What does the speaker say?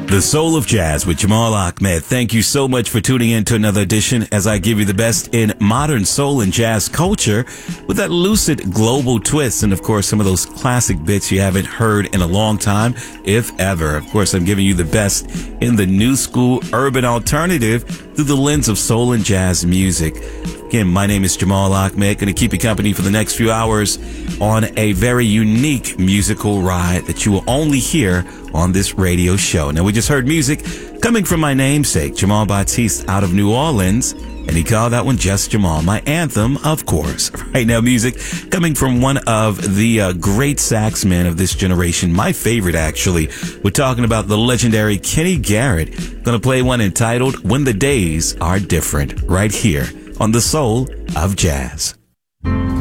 The Soul of Jazz with Jamal Ahmed. Thank you so much for tuning in to another edition as I give you the best in modern soul and jazz culture with that lucid global twist and, of course, some of those classic bits you haven't heard in a long time, if ever. Of course, I'm giving you the best in the new school urban alternative through the lens of soul and jazz music. Again, my name is Jamal Ahmed, going to keep you company for the next few hours on a very unique musical ride that you will only hear on this radio show. Now, we just heard music coming from my namesake, Jamal Batiste, out of New Orleans, and he called that one Just Jamal, my anthem, of course. Right now, music coming from one of the great sax men of this generation, my favorite, actually. We're talking about the legendary Kenny Garrett. Going to play one entitled When the Days Are Different, right here on The Soul of Jazz.